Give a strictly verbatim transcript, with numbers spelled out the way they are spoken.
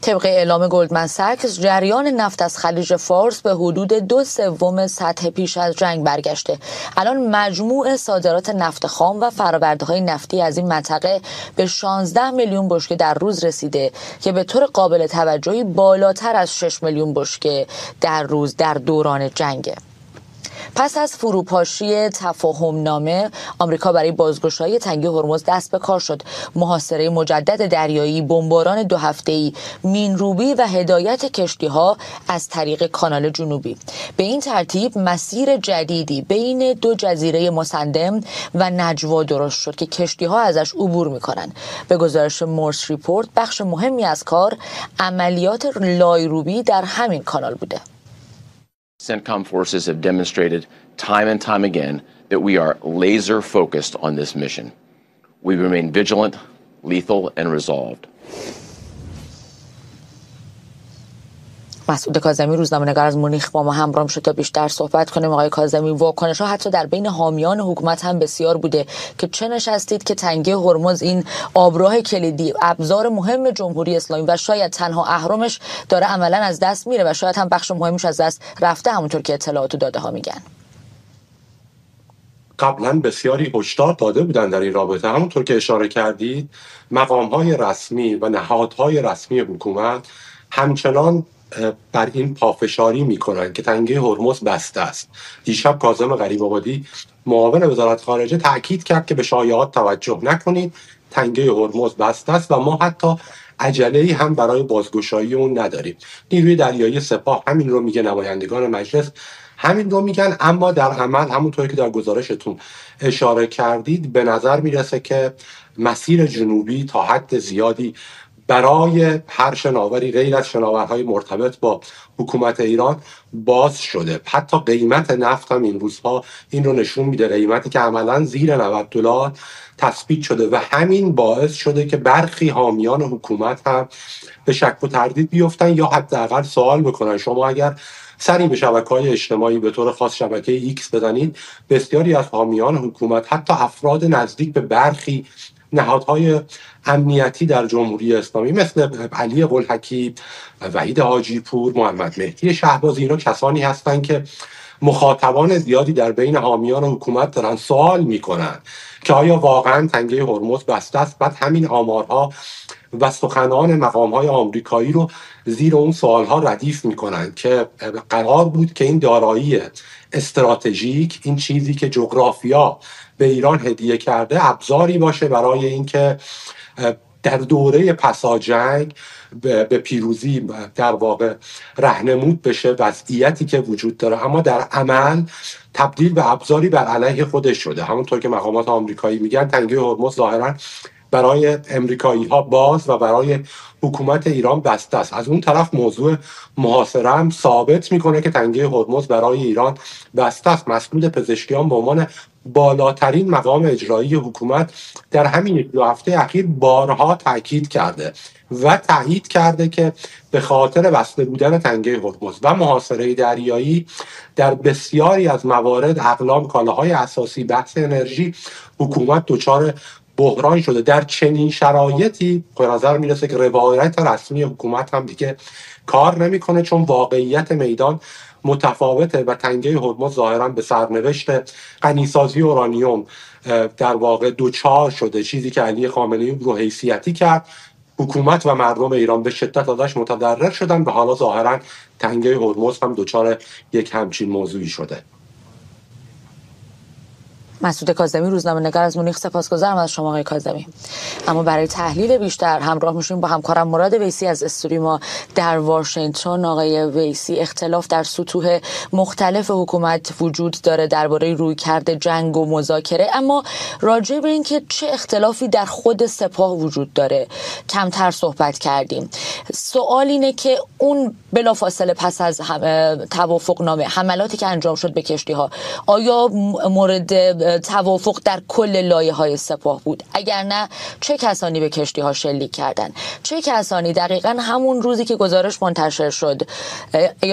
طبق اعلام گلدمن ساکس جریان نفت از خلیج فارس به حدود دو سوم سطح پیش از جنگ برگشته. الان مجموع صادرات نفت خام و فرآورده‌های نفتی از این منطقه به شانزده میلیون بشکه در روز رسیده که به طور قابل توجهی بالاتر از شش میلیون بشکه در روز در دوران جنگه. پس از فروپاشی تفاهم نامه، آمریکا برای بازگشایی تنگه هرمز دست به کار شد. محاصره مجدد دریایی، بمباران دو هفته‌ای، مین‌روبی و هدایت کشتی‌ها از طریق کانال جنوبی. به این ترتیب مسیر جدیدی بین دو جزیره مسندم و نجوا درست شد که کشتی‌ها ازش عبور می‌کنند. به گزارش مورس ریپورت، بخش مهمی از کار عملیات لایروبی در همین کانال بوده. CENTCOM forces have demonstrated time and time again that we are laser focused on this mission. We remain vigilant, lethal, and resolved. مسعود کاظمی، روزنامه‌نگار از مونیخ، با ما همراه شد تا بیشتر صحبت کنیم. آقای کاظمی، واکنش‌ها حتی در بین حامیان حکومت هم بسیار بوده که چه نشستید که تنگه هرمز، این آبراه کلیدی، ابزار مهم جمهوری اسلامی و شاید تنها اهرمش، داره عملاً از دست میره و شاید هم بخش مهمش از دست رفته، همونطور که اطلاعات و داده ها میگن. قبلا بسیاری هشدار داده بودن در این رابطه. همونطور که اشاره کردید، مقام‌های رسمی و نهادهای رسمی حکومت همچنان بر این پافشاری میکنن که تنگه هرمز بسته است. دیشب کاظم غریب‌آبادی معاون وزارت خارجه تاکید کرد که به شایعات توجه نکنید، تنگه هرمز بسته است و ما حتی عجله‌ای هم برای بازگشایی اون نداریم. نیروی دریایی سپاه همین رو میگه، نمایندگان مجلس همین رو میگن، اما در عمل همونطور که در گزارشتون اشاره کردید به نظر میرسه که مسیر جنوبی تا حد زیادی برای هر شناوری غیر از شناورهای مرتبط با حکومت ایران باز شده. حتی قیمت نفت هم این روزها این رو نشون میده، قیمتی که عملاً زیر نود دلار تثبیت شده و همین باعث شده که برخی حامیان حکومت هم به شک و تردید بیفتن یا حداقل سوال بکنن. شما اگر سری به شبکه‌های اجتماعی به طور خاص شبکه ایکس بزنید، بسیاری از حامیان حکومت، حتی افراد نزدیک به برخی نهادهای امنیتی در جمهوری اسلامی مثل علی قلحکی، وحید حاجی پور، محمد مهدی شهبازی، اینا کسانی هستند که مخاطبان زیادی در بین حامیان حکومت دارن سوال میکنن که آیا واقعا تنگه هرمز بسته است. بعد همین آمارها و سخنان مقام‌های آمریکایی رو زیر اون سوالها ردیف میکنن که قرار بود که این دارایی استراتژیک، این چیزی که جغرافیا به ایران هدیه کرده، ابزاری باشه برای اینکه در دوره پساجنگ به پیروزی در واقع راهنمود بشه وضعیتی که وجود داره، اما در عمل تبدیل به ابزاری بر علیه خودش شده. همونطور که مقامات آمریکایی میگن، تنگه هرمز ظاهرا برای امریکایی ها باز و برای حکومت ایران بسته است. از اون طرف موضوع محاصره هم ثابت میکنه که تنگه هرمز برای ایران بسته است. مسئول پزشکیان به عنوان بالاترین مقام اجرایی حکومت در همین یک دو هفته اخیر بارها تاکید کرده و تایید کرده که به خاطر بسته بودن تنگه هرمز و محاصره دریایی در بسیاری از موارد اقلام کالاهای اساسی، بحث انرژی، حکومت دچار بحران شده. در چنین شرایطی به نظر میرسه که روایت رسمی حکومت هم دیگه کار نمیکنه، چون واقعیت میدان متفاوته و تنگه هرمز ظاهرا به سرنوشت غنیسازی اورانیوم در واقع دوچار شده، چیزی که علی خامنه‌ای رو حیثیتی کرد. حکومت و مردم ایران به شدت ازش متضرر شدن و حالا ظاهرا تنگه هرمز هم دوچار یک همچین موضوعی شده. مسعود کاظمی، روزنامه‌نگار از مونیخ، سپاسگزارم از شما آقای کاظمی. اما برای تحلیل بیشتر همراه میشیم با همکارم مراد ویسی از استوری ما در واشنگتن. آقای ویسی، اختلاف در سطوح مختلف حکومت وجود داره درباره رویکرد جنگ و مذاکره، اما راجع به اینکه چه اختلافی در خود سپاه وجود داره کمتر صحبت کردیم. سوال اینه که اون بلافاصله پس از توافق نامه، حملاتی که انجام شد به کشتی‌ها، آیا مورد توافق در کل لایه‌های سپاه بود؟ اگر نه، چه کسانی به کشتی‌ها شلیک کردند؟ چه کسانی دقیقاً همون روزی که گزارش منتشر شد